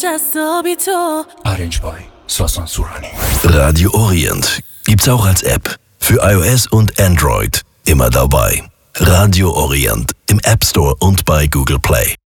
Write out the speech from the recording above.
già subito. Orange Boy, Sosan Surani. Radio Orient gibt's auch als App. Für iOS und Android. Immer dabei. Radio Orient im App Store und bei Google Play.